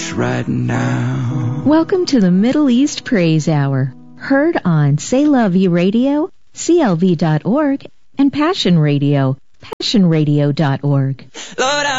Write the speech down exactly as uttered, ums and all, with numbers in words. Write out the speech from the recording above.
church right now. Welcome to the Middle East Praise Hour, heard on C'est La Vie Radio, C L V dot org, and Passion Radio, passion radio dot org. Lord,